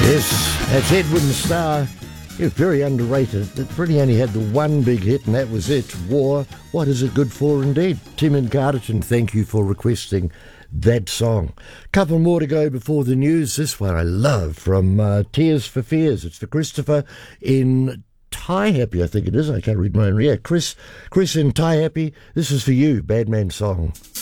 Yes, that's Edwin Starr. He was very underrated. It really only had the one big hit, and that was it. War, what is it good for indeed? Tim in Carterton, thank you for requesting that song. Couple more to go before the news. This one I love from Tears for Fears. It's for Christopher in Tie Happy, I think it is. I can't read my own. Yeah, Chris in Tie Happy. This is for you, Bad Man Song.